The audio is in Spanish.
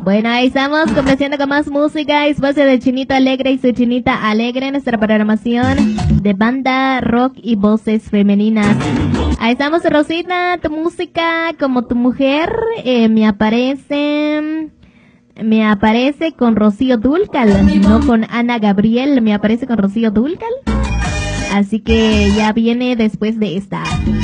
Bueno, ahí estamos complaciendo con más música, espacio de Chinito Alegre y su Chinita Alegre, nuestra programación de banda, rock y voces femeninas. Ahí estamos, Rosita, tu música como tu mujer, me aparece con Rocío Dúrcal, no con Ana Gabriel, me aparece con Rocío Dúrcal. Así que ya viene después de esta.